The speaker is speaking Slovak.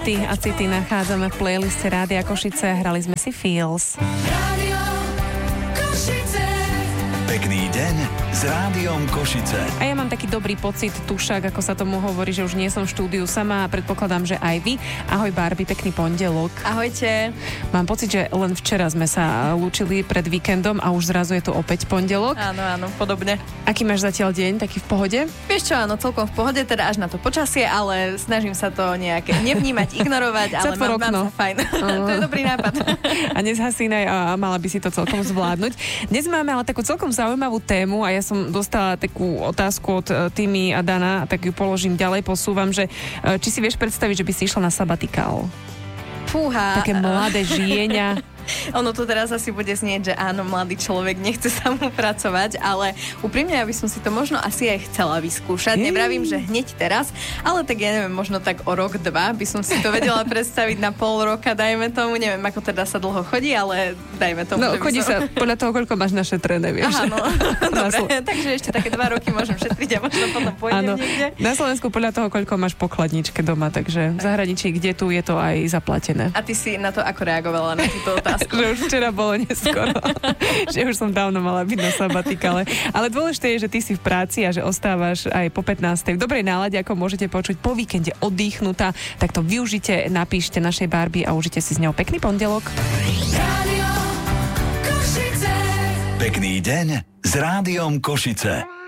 Ty a city nachádzame v playliste Rádia Košice. Hrali sme si Feels. Pekný deň s Rádiom Košice. A ja mám taký dobrý pocit, tušak, ako sa tomu hovorí, že už nie som v štúdiu sama a predpokladám, že aj vy. Ahoj Barbie, pekný pondelok. Ahojte. Mám pocit, že len včera sme sa lúčili pred víkendom a už zrazu je tu opäť pondelok. Áno, podobne. Aký máš zatiaľ deň, taký v pohode? Vieš čo, áno, celkom v pohode, teda až na to počasie, ale snažím sa to nejak nevnímať, ignorovať, ale mám sa fajn. To je dobrý nápad. A nezhasínaj a mala by si to celkom zvládnuť. Dnes máme ale takú celkom zaujímavú tému a ja som dostala takú otázku od Timi a Dana, tak ju položím ďalej, posúvam, že či si vieš predstaviť, že by si išla na sabatikál? Fúha. Také mladé žienia. Ono to teraz asi bude znieť, že áno, mladý človek nechce sa mu pracovať, ale úprimne, ja by som si to možno asi aj chcela vyskúšať. Nevravím, že hneď teraz, ale tak ja neviem, možno tak o rok, dva by som si to vedela predstaviť na pol roka, dajme tomu. Neviem, ako teda sa dlho chodí, ale dajme tomu. No, chodí sa podľa toho, koľko máš našetrené, vieš. Áno, dobre, takže ešte také 2 roky môžem šetriť a možno potom pôjdem niekde. Na Slovensku podľa toho, koľko máš pokladničke doma, takže v zahraničí, kde tu je to aj zaplatené. A ty si na to ako reagovala na túto otázku? Že už včera bolo neskoro. Že už som dávno mala byť na sabatikale. Ale dôležité je, že ty si v práci a že ostávaš aj po 15. v dobrej nálade, ako môžete počuť po víkende oddychnutá. Tak to využite, napíšte našej Barbie a užite si s ňou pekný pondelok. Pekný deň s Rádiom Košice.